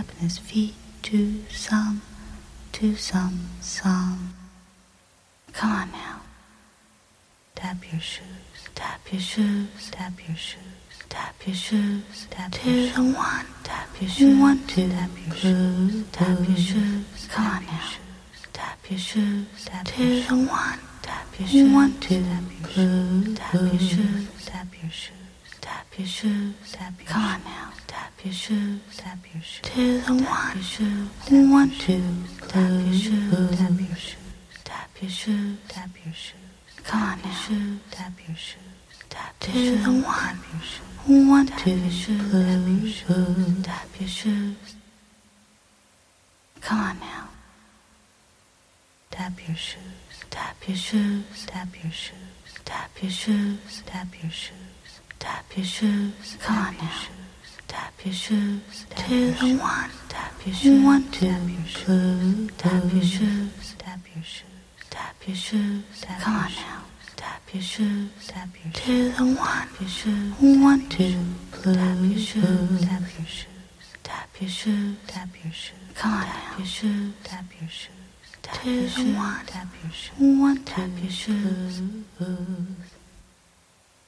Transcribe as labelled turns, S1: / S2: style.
S1: tapping his feet to some song. Come on now. Tap your shoes, tap your shoes, tap your shoes, tap your shoes, tap your shoes. 2 and 1, tap your shoes, 1, 2, tap your shoes, tap your shoes. Come on now. Tap your shoes, tap 2 and 1, tap your shoes, 1, 2, tap your shoes, tap your shoes, tap your shoes, tap your shoes, tap your. Come on now. Tap your shoes, tap your shoes. 2 and 1, 1, 2, tap your shoes, tap your shoes, tap your shoes, tap your shoes. Come on now. Tap your shoes, tap 2 and 1, 1, 2, tap your shoes, tap your shoes. Come on now. Tap your shoes, tap your shoes, tap your shoes, tap your shoes, tap your shoes, tap your shoes. Come on now. Tap your shoes, 2 and 1, tap your shoes, 1, 2, tap your shoes, tap your shoes, tap your shoes, tap your shoes. Come on now. Tap your shoes, tap your 2 and 1, your shoes, 1, 2, tap your shoes, tap your shoes, tap your shoes, tap your shoes. Come on now. Your shoes, tap your shoes, 2 and 1, tap your shoes, 1, tap your shoes.